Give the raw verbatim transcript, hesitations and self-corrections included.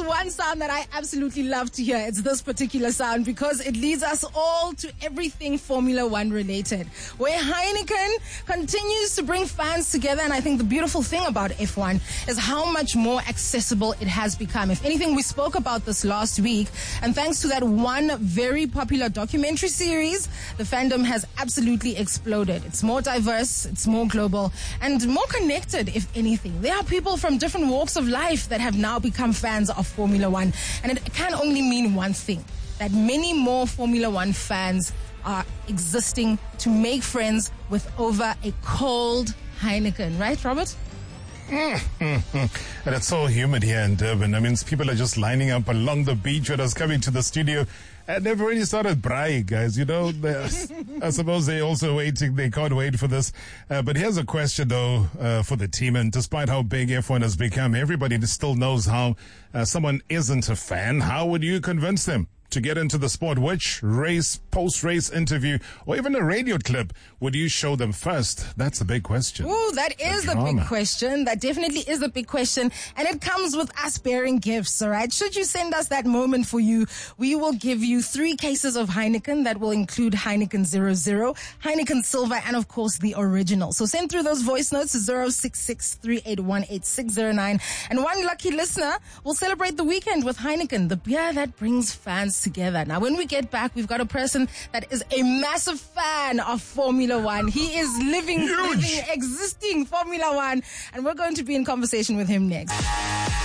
one sound that I absolutely love to hear. It's this particular sound because it leads us all to everything Formula One related, where Heineken continues to bring fans together. And I think the beautiful thing about F one is how much more accessible it has become. If anything, we spoke about this last week, and thanks to that one very popular documentary series, the fandom has absolutely exploded. It's more diverse, it's more global, and more connected, if anything. There are people from different walks of life that have now become fans of Formula One, and it can only mean one thing, that many more Formula One fans are existing to make friends with over a cold Heineken. Right, Robert? And it's so humid here in Durban. I mean, people are just lining up along the beach when I was coming to the studio. And they've already started braai, guys. You know, I suppose they're also waiting. They can't wait for this. Uh, but here's a question, though, uh, for the team. And despite how big F one has become, everybody still knows how uh, someone isn't a fan. How would you convince them to get into the sport? Which race, post-race interview, or even a radio clip would you show them first? That's a big question. Ooh, that is the, the big question. That definitely is the big question. And it comes with us bearing gifts, all right? Should you send us that moment for you, we will give you three cases of Heineken that will include Heineken zero zero, Heineken Silver, and of course the original. So send through those voice notes to zero six six, three eight one, eight six zero nine. And one lucky listener will celebrate the weekend with Heineken, the beer that brings fans together. Now, when we get back, we've got a person that is a massive fan of Formula One. He is living, breathing, existing Formula One, and we're going to be in conversation with him next.